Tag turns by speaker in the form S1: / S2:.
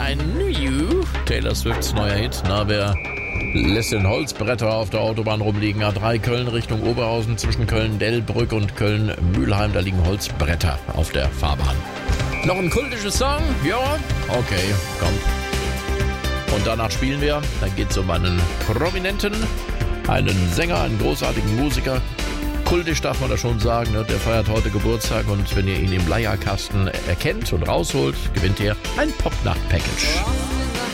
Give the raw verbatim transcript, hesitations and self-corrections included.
S1: I Knew You, Taylor Swifts neuer Hit. Na, wer lässt den Holzbretter auf der Autobahn rumliegen? A drei Köln Richtung Oberhausen zwischen Köln-Dellbrück und Köln-Mülheim. Da liegen Holzbretter auf der Fahrbahn. Noch ein kultisches Song? Ja, okay, komm. Und danach spielen wir. Dann geht's um einen Prominenten, einen Sänger, einen großartigen Musiker. Kultisch darf man das schon sagen, ne? Der feiert heute Geburtstag und wenn ihr ihn im Leierkasten erkennt und rausholt, gewinnt ihr ein Popnacht-Package.